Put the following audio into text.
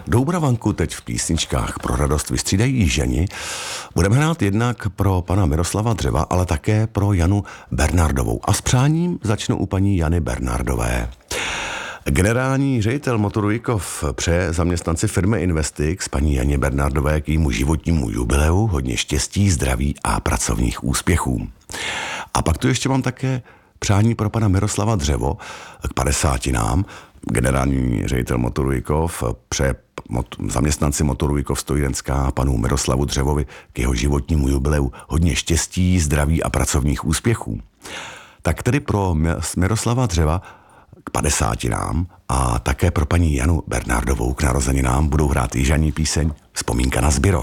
Doubravanku teď v písničkách pro radost vystřídají ženi. Budeme hrát jednak pro pana Miroslava Dřeva, ale také pro Janu Bernardovou. A s přáním začnu u paní Jany Bernardové. Generální ředitel Motoru Jikov přeje zaměstnanci firmy Investix paní Janě Bernardové k jejímu životnímu jubileu hodně štěstí, zdraví a pracovních úspěchů. A pak tu ještě mám také přání pro pana Miroslava Dřevo k 50. Generální ředitel Motoru Jikov přeje zaměstnanci Motoru Jikov Stojírenská panu Miroslavu Dřevovi k jeho životnímu jubileu hodně štěstí, zdraví a pracovních úspěchů. Tak tedy pro Miroslava Dřeva k 50. a také pro paní Janu Bernardovou k narozeninám budou hrát jižaní píseň Vzpomínka na Zbiro.